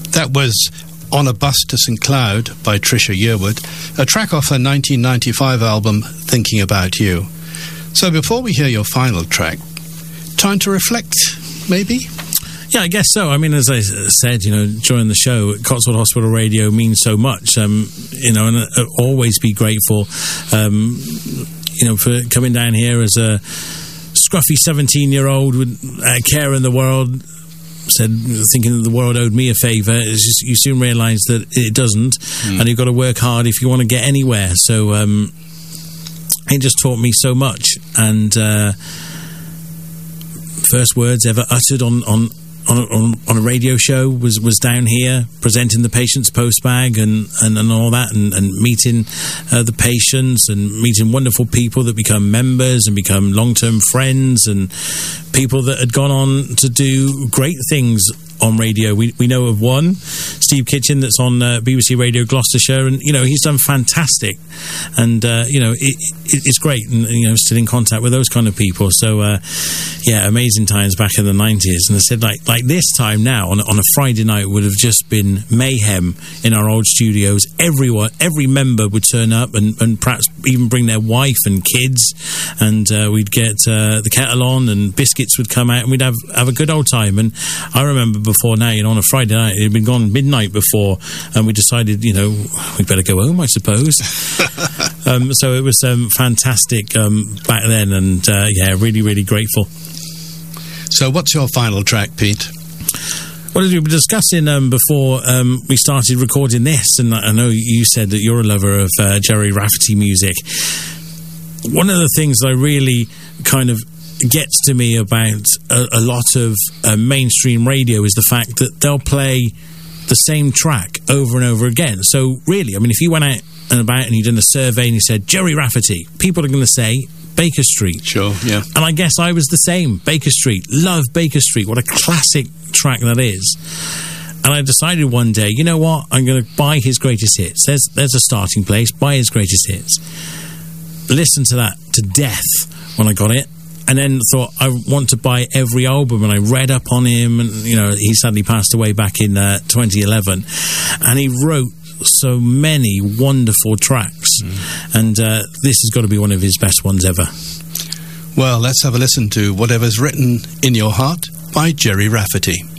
That was On a Bus to St. Cloud by Trisha Yearwood, a track off her 1995 album Thinking About You. So before we hear your final track, time to reflect, maybe? Yeah, I guess so. I mean, as I said, during the show, Cotswold Hospital Radio means so much, and I'll always be grateful, for coming down here as a scruffy 17-year-old with care in the world, thinking that the world owed me a favour. It's just, you soon realise that it doesn't, and you've got to work hard if you want to get anywhere. So it just taught me so much, and first words ever uttered on a radio show was down here, presenting the patient's postbag and all that, and meeting the patients and meeting wonderful people that become members and become long-term friends, and people that had gone on to do great things on radio. We know of one, Steve Kitchen, that's on BBC Radio Gloucestershire, and he's done fantastic, and it's great, and still in contact with those kind of people. So amazing times back in the 90s. And I said, like this time now on a Friday night would have just been mayhem in our old studios. Every member would turn up and perhaps even bring their wife and kids, and we'd get the kettle on and biscuits would come out, and we'd have a good old time. And I remember before now, on a Friday night, it had been gone midnight before, and we decided, we'd better go home, I suppose. So it was fantastic back then, and really, really grateful. So what's your final track, Pete? Well, as we were discussing before we started recording this, and I know you said that you're a lover of Gerry Rafferty music. One of the things that I really kind of gets to me about a lot of mainstream radio is the fact that they'll play the same track over and over again. So really, I mean, if you went out and about and you'd done a survey and you said Gerry Rafferty, people are going to say Baker Street. Sure, yeah. And I guess I was the same. Baker Street. Love Baker Street. What a classic track that is. And I decided one day, you know what? I'm going to buy his greatest hits. There's a starting place. Buy his greatest hits. Listen to that to death when I got it. And then thought, I want to buy every album. And I read up on him. And, he sadly passed away back in 2011. And he wrote so many wonderful tracks. And this has got to be one of his best ones ever. Well, let's have a listen to Whatever's Written in Your Heart by Gerry Rafferty.